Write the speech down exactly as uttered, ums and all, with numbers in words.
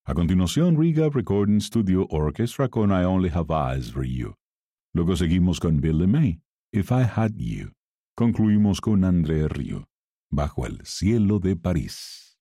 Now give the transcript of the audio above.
A continuación, Riga Recording Studio Orchestra con I Only Have Eyes for You. Luego seguimos con Bill LeMay, If I Had You. Concluimos con André Rieu, Bajo el cielo de París.